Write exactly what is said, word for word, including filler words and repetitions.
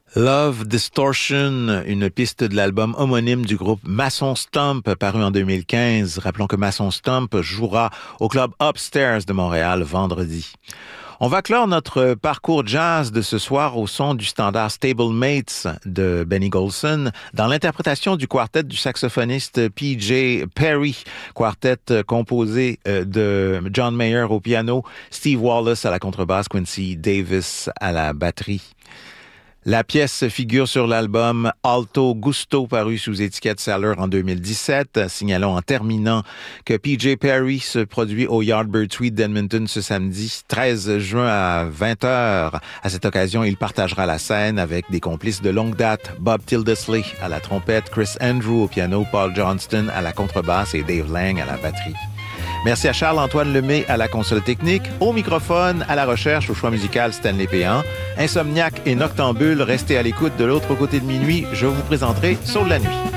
Love Distortion, une piste de l'album homonyme du groupe Mason Stomp, paru en deux mille quinze. Rappelons que Mason Stomp jouera au club Upstairs de Montréal vendredi. On va clore notre parcours jazz de ce soir au son du standard Stablemates de Benny Golson dans l'interprétation du quartet du saxophoniste P J Perry, quartet composé de John Mayer au piano, Steve Wallace à la contrebasse, Quincy Davis à la batterie. La pièce figure sur l'album Alto Gusto, paru sous étiquette Saller en deux mille dix-sept. Signalons en terminant que P J Perry se produit au Yardbird Suite d'Edmonton ce samedi treize juin à vingt heures. À cette occasion, il partagera la scène avec des complices de longue date, Bob Tildesley à la trompette, Chris Andrew au piano, Paul Johnston à la contrebasse et Dave Lang à la batterie. Merci à Charles-Antoine Lemay à la console technique, au microphone, à la recherche, au choix musical Stanley Péan. Insomniaque et noctambule, restez à l'écoute de l'autre côté de minuit. Je vous présenterai Saut de la nuit.